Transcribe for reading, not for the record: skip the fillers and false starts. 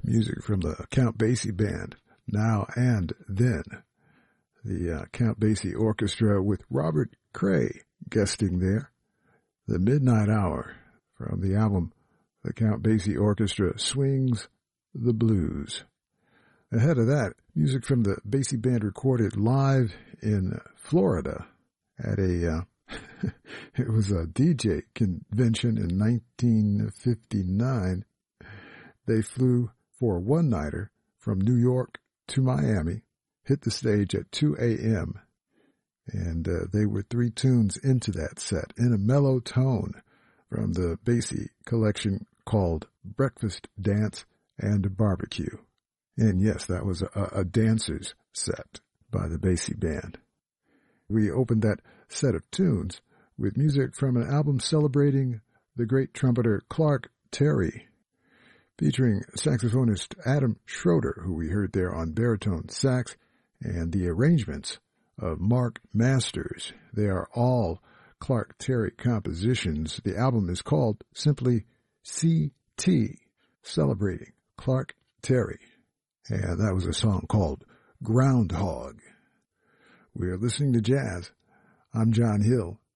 music from the Count Basie Band, Now and Then. The Count Basie Orchestra with Robert Cray guesting there. The Midnight Hour from the album The Count Basie Orchestra Swings the Blues. Ahead of that, music from the Basie Band recorded live in Florida at a it was a DJ convention in 1959. They flew for a one-nighter from New York to Miami, hit the stage at 2 a.m., and they were 3 tunes into that set in a mellow tone from the Basie collection called Breakfast, Dance, and Barbecue. And yes, that was a dancer's set by the Basie Band. We opened that set of tunes with music from an album celebrating the great trumpeter Clark Terry, featuring saxophonist Adam Schroeder, who we heard there on baritone sax, and the arrangements of Mark Masters. They are all Clark Terry compositions. The album is called simply C.T., celebrating Clark Terry. And that was a song called Groundhog. We are listening to jazz. I'm John Hill,